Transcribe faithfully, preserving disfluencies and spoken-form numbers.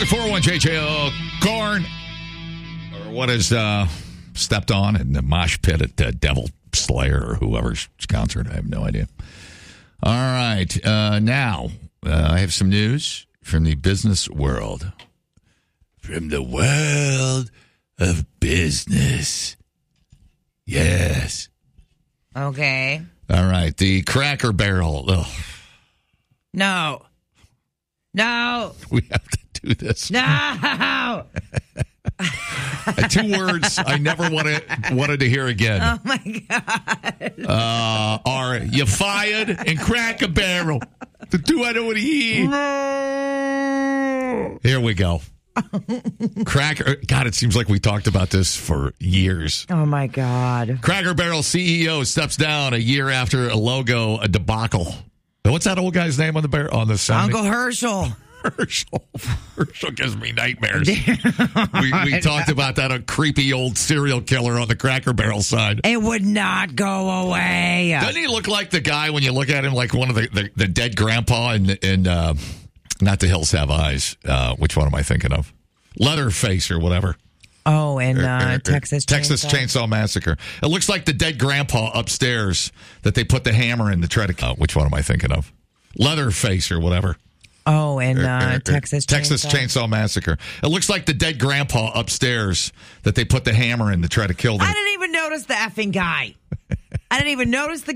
four oh one J J O Corn. Or what is uh, stepped on in the mosh pit at uh, Devil Slayer or whoever's concert. I have no idea. All right. Uh, now, uh, I have some news from the business world. From the world of business. Yes. Okay. All right. The Cracker Barrel. Ugh. No. No. We have to do this. No. Two words I never wanted wanted to hear again. Oh, my God. Uh, are you fired and Cracker Barrel? The two I don't want to hear. No. Here we go. Cracker. God, it seems like we talked about this for years. Oh, my God. Cracker Barrel C E O steps down a year after a logo a debacle. What's that old guy's name on the bear on the sign? Uncle Herschel. Herschel. Herschel gives me nightmares. we we talked about that, a creepy old serial killer on the Cracker Barrel side. It would not go away. Doesn't he look like the guy when you look at him like one of the, the, the dead grandpa in, in uh, Not the Hills Have Eyes? Uh, which one am I thinking of? Leatherface or whatever. Oh, and uh, er, er, er, Texas Texas Chainsaw. Chainsaw Massacre. It looks like the dead grandpa upstairs that they put the hammer in to try to... Uh, which one am I thinking of? Leatherface or whatever. Oh, and uh, er, er, Texas Texas Chainsaw. Chainsaw Massacre. It looks like the dead grandpa upstairs that they put the hammer in to try to kill them. I didn't even notice the effing guy. I didn't even notice the